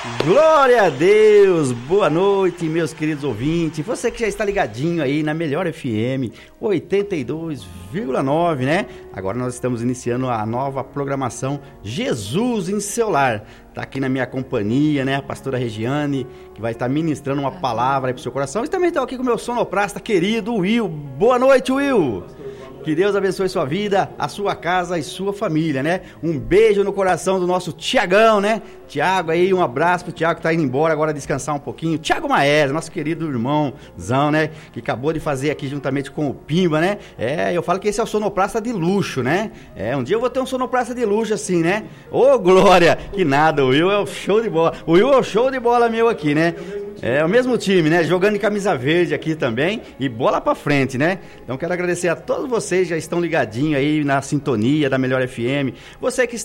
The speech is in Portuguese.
Glória a Deus, boa noite, meus queridos ouvintes. Você que já está ligadinho aí na Melhor FM 82,9, né? Agora nós estamos iniciando a nova programação Jesus em seu lar. Tá aqui na minha companhia, né? A pastora Regiane, que vai estar ministrando uma palavra aí pro seu coração. E também estou aqui com o meu sonoplasta querido, Will. Boa noite, Will. Que Deus abençoe sua vida, a sua casa e sua família, né? Um beijo no coração do nosso Tiagão, né? Tiago aí, um abraço pro Tiago que tá indo embora agora descansar um pouquinho. Tiago Maés, nosso querido irmãozão, né? Que acabou de fazer aqui juntamente com o Pimba, né? Eu falo que esse é o sonoplasta de luxo, né? Um dia eu vou ter um sonoplasta de luxo assim, né? Ô, glória! Que nada, o Will é o show de bola. O Will é o show de bola meu aqui, né? É o mesmo time, né? Jogando em camisa verde aqui também e bola pra frente, né? Então quero agradecer a todos vocês que já estão ligadinhos aí na sintonia da Melhor FM. Você que